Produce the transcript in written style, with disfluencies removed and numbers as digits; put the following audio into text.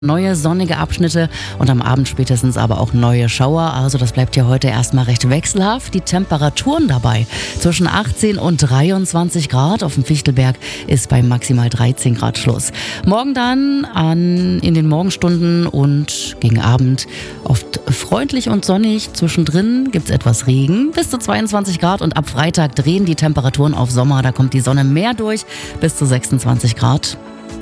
Neue sonnige Abschnitte und am Abend spätestens aber auch neue Schauer. Also das bleibt ja heute erstmal recht wechselhaft. Die Temperaturen dabei zwischen 18 und 23 Grad. Auf dem Fichtelberg ist bei maximal 13 Grad Schluss. Morgen dann in den Morgenstunden und gegen Abend oft freundlich und sonnig. Zwischendrin gibt es etwas Regen bis zu 22 Grad und ab Freitag drehen die Temperaturen auf Sommer. Da kommt die Sonne mehr durch bis zu 26 Grad.